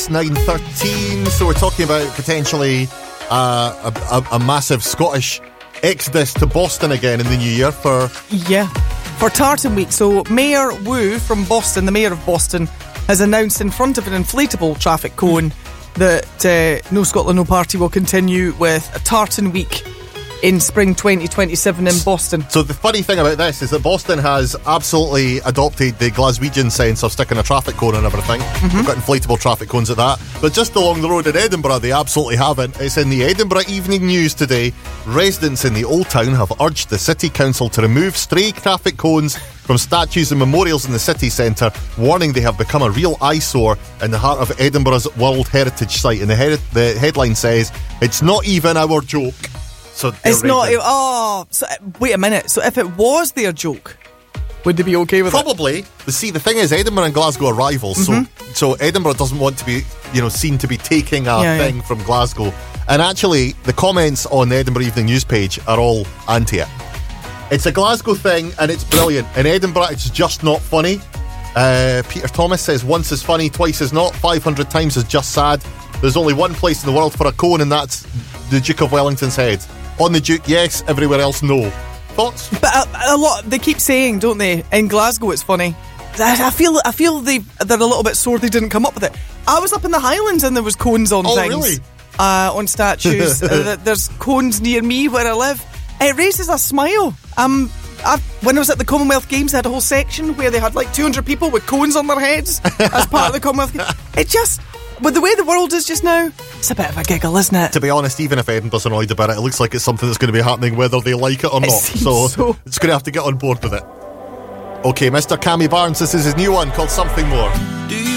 it's 9:13, so we're talking about potentially a massive Scottish exodus to Boston again in the new year for Tartan Week. So Mayor Wu from Boston, the Mayor of Boston, has announced in front of an inflatable traffic cone that No Scotland No Party will continue with a Tartan Week in spring 2027 in Boston. So the funny thing about this is that Boston has absolutely adopted the Glaswegian sense of sticking a traffic cone and everything. They've got inflatable traffic cones at that. But just along the road in Edinburgh, they absolutely haven't. It's in the Edinburgh Evening News today. Residents in the Old Town have urged the City Council to remove stray traffic cones from statues and memorials in the city centre, warning they have become a real eyesore in the heart of Edinburgh's World Heritage Site. And the headline says, "It's not even our joke." So it's not. So wait a minute. So if it was their joke, would they be okay with Probably. it? See, the thing is, Edinburgh and Glasgow are rivals, so Edinburgh doesn't want to be, seen to be taking a thing from Glasgow. And actually, the comments on the Edinburgh Evening News page are all anti it. It's a Glasgow thing, and it's brilliant. In Edinburgh, it's just not funny. Peter Thomas says, once is funny, twice is not, 500 times is just sad. There's only one place in the world for a cone, and that's the Duke of Wellington's head. On the Duke, yes. Everywhere else, no. Thoughts? But a lot, they keep saying, don't they, in Glasgow it's funny. I feel they're a little bit sore they didn't come up with it. I was up in the Highlands and there was cones on things. Really? On statues. There's cones near me where I live. It raises a smile. When I was at the Commonwealth Games, they had a whole section where they had like 200 people with cones on their heads as part of the Commonwealth Games. It just... With the way the world is just now, it's a bit of a giggle, isn't it? To be honest, even if Edinburgh's annoyed about it, it looks like it's something that's going to be happening whether they like it or not. So it's going to have to get on board with it. Okay, Mr. Cammy Barnes, this is his new one called Something More.